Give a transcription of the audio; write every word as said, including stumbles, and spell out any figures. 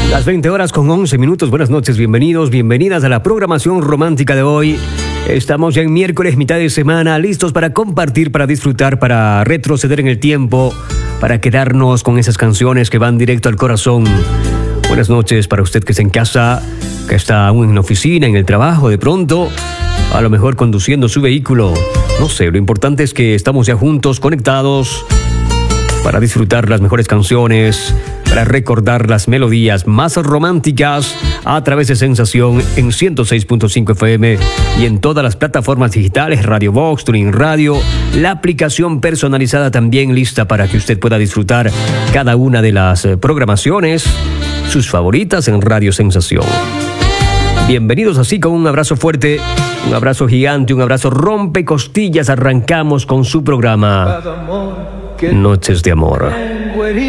Las veinte horas con once minutos. Buenas noches, bienvenidos, bienvenidas a la programación romántica de hoy. Estamos ya en miércoles, mitad de semana, listos para compartir, para disfrutar, para retroceder en el tiempo, para quedarnos con esas canciones que van directo al corazón. Buenas noches para usted que está en casa, que está aún en la oficina, en el trabajo, de pronto, a lo mejor conduciendo su vehículo. No sé, lo importante es que estamos ya juntos, conectados, para disfrutar las mejores canciones, para recordar las melodías más románticas a través de Sensación en ciento seis punto cinco F M y en todas las plataformas digitales, Radio Box, TuneIn Radio, la aplicación personalizada también lista para que usted pueda disfrutar cada una de las programaciones, sus favoritas en Radio Sensación. Bienvenidos así con un abrazo fuerte, un abrazo gigante, un abrazo rompe costillas. Arrancamos con su programa Noches de Amor.